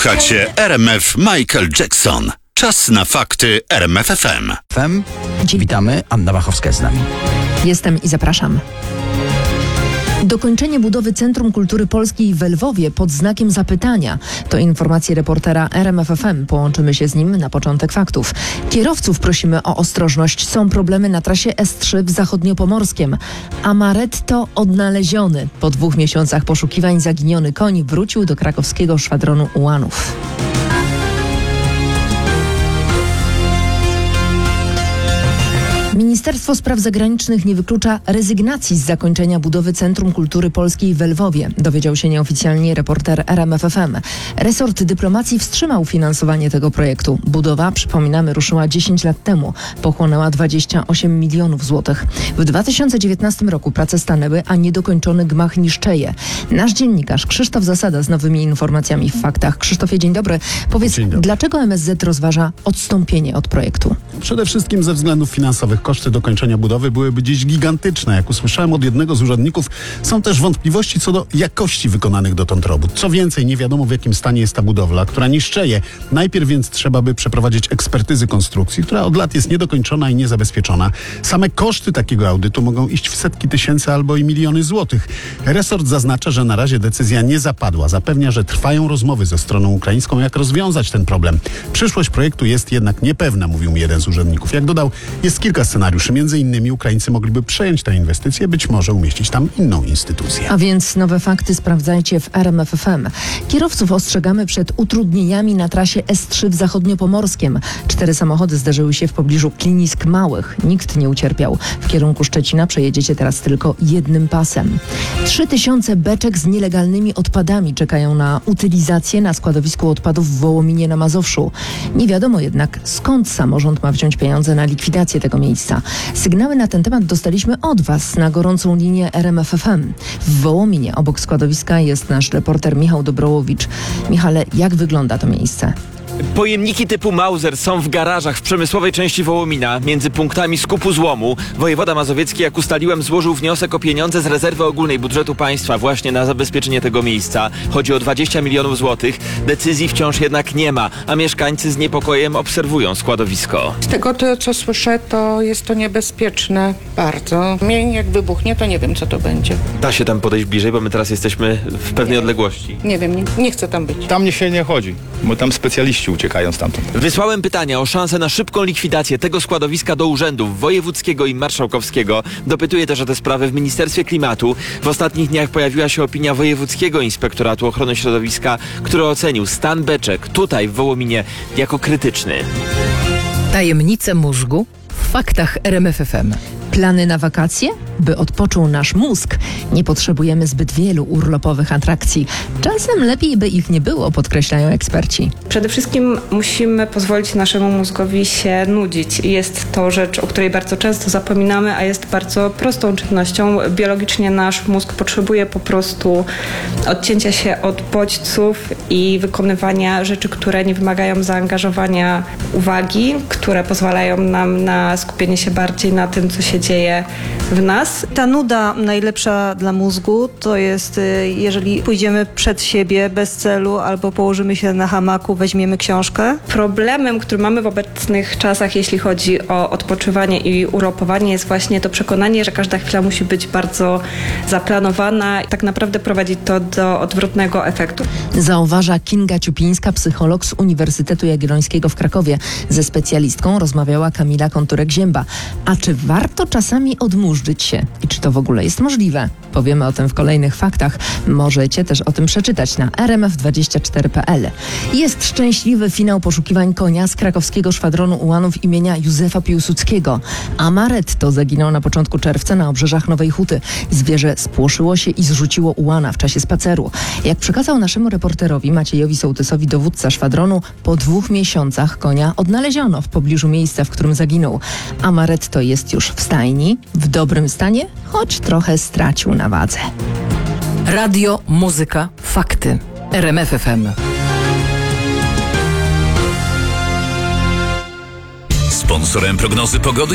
Słuchacie RMF Michael Jackson. Czas na fakty RMF FM. Witamy, Anna Wachowska jest z nami. Jestem i zapraszam. Dokończenie budowy Centrum Kultury Polskiej w Lwowie pod znakiem zapytania. To informacje reportera RMF FM. Połączymy się z nim na początek faktów. Kierowców prosimy o ostrożność. Są problemy na trasie S3 w Zachodniopomorskiem. Amaretto odnaleziony. Po 2 miesiącach poszukiwań zaginiony koń wrócił do krakowskiego szwadronu ułanów. Ministerstwo Spraw Zagranicznych nie wyklucza rezygnacji z zakończenia budowy Centrum Kultury Polskiej w Lwowie. Dowiedział się nieoficjalnie reporter RMF FM. Resort dyplomacji wstrzymał finansowanie tego projektu. Budowa, przypominamy, ruszyła 10 lat temu. Pochłonęła 28 milionów złotych. W 2019 roku prace stanęły, a niedokończony gmach niszczeje. Nasz dziennikarz Krzysztof Zasada z nowymi informacjami w faktach. Krzysztofie, dzień dobry. Powiedz, dlaczego MSZ rozważa odstąpienie od projektu? Przede wszystkim ze względów finansowych. Koszty dokończenia budowy byłyby dziś gigantyczne. Jak usłyszałem od jednego z urzędników, są też wątpliwości co do jakości wykonanych dotąd robót. Co więcej, nie wiadomo, w jakim stanie jest ta budowla, która niszczeje. Najpierw więc trzeba by przeprowadzić ekspertyzy konstrukcji, która od lat jest niedokończona i niezabezpieczona. Same koszty takiego audytu mogą iść w setki tysięcy albo i miliony złotych. Resort zaznacza, że na razie decyzja nie zapadła. Zapewnia, że trwają rozmowy ze stroną ukraińską, jak rozwiązać ten problem. Przyszłość projektu jest jednak niepewna, mówił mi jeden z urzędników. Jak dodał, jest kilka scenariuszy. Między innymi Ukraińcy mogliby przejąć tę inwestycję, być może umieścić tam inną instytucję. A więc nowe fakty sprawdzajcie w RMF FM. Kierowców ostrzegamy przed utrudnieniami na trasie S3 w Zachodniopomorskiem. 4 samochody zderzyły się w pobliżu Klinisk Małych. Nikt nie ucierpiał. W kierunku Szczecina przejedziecie teraz tylko jednym pasem. 3000 beczek z nielegalnymi odpadami czekają na utylizację na składowisku odpadów w Wołominie na Mazowszu. Nie wiadomo jednak, skąd samorząd ma wziąć pieniądze na likwidację tego miejsca. Sygnały na ten temat dostaliśmy od Was na gorącą linię RMF FM. W Wołominie obok składowiska jest nasz reporter Michał Dobrołowicz. Michale, jak wygląda to miejsce? Pojemniki typu Mauser są w garażach w przemysłowej części Wołomina, między punktami skupu złomu. Wojewoda mazowiecki, jak ustaliłem, złożył wniosek o pieniądze z rezerwy ogólnej budżetu państwa właśnie na zabezpieczenie tego miejsca. Chodzi o 20 milionów złotych. Decyzji wciąż jednak nie ma, a mieszkańcy z niepokojem obserwują składowisko. Z tego, co słyszę, to jest to niebezpieczne bardzo. Jak wybuchnie, to nie wiem, co to będzie. Da się tam podejść bliżej, bo my teraz jesteśmy w pewnej odległości. Nie wiem, nie chcę tam być. Tam się nie chodzi, bo tam specjaliści uciekają stamtąd. Wysłałem pytania o szansę na szybką likwidację tego składowiska do urzędów wojewódzkiego i marszałkowskiego. Dopytuję też o te sprawy w Ministerstwie Klimatu. W ostatnich dniach pojawiła się opinia Wojewódzkiego Inspektoratu Ochrony Środowiska, który ocenił stan beczek tutaj w Wołominie jako krytyczny. Tajemnice mózgu w faktach RMF FM. Plany na wakacje? By odpoczął nasz mózg, nie potrzebujemy zbyt wielu urlopowych atrakcji. Czasem lepiej by ich nie było, podkreślają eksperci. Przede wszystkim musimy pozwolić naszemu mózgowi się nudzić. Jest to rzecz, o której bardzo często zapominamy, a jest bardzo prostą czynnością. Biologicznie nasz mózg potrzebuje po prostu odcięcia się od bodźców i wykonywania rzeczy, które nie wymagają zaangażowania uwagi, które pozwalają nam na skupienie się bardziej na tym, co się dzieje w nas. Ta nuda najlepsza dla mózgu to jest, jeżeli pójdziemy przed siebie bez celu albo położymy się na hamaku, weźmiemy książkę. Problemem, który mamy w obecnych czasach, jeśli chodzi o odpoczywanie i urlopowanie, jest właśnie to przekonanie, że każda chwila musi być bardzo zaplanowana i tak naprawdę prowadzi to do odwrotnego efektu. Zauważa Kinga Ciupińska, psycholog z Uniwersytetu Jagiellońskiego w Krakowie. Ze specjalistką rozmawiała Kamila Konturek-Zięba. A czy warto czasami odmurzyć się? I czy to w ogóle jest możliwe? Powiemy o tym w kolejnych faktach. Możecie też o tym przeczytać na rmf24.pl. Jest szczęśliwy finał poszukiwań konia z krakowskiego szwadronu ułanów imienia Józefa Piłsudskiego. Amaretto zaginął na początku czerwca na obrzeżach Nowej Huty. Zwierzę spłoszyło się i zrzuciło ułana w czasie spaceru. Jak przekazał naszemu reporterowi Maciejowi Sołtysowi dowódca szwadronu, po 2 miesiącach konia odnaleziono w pobliżu miejsca, w którym zaginął. Amaretto jest już w stajni, w dobrym stanie, choć trochę stracił na wadze. Radio, muzyka, fakty. RMF FM. Sponsorem prognozy pogody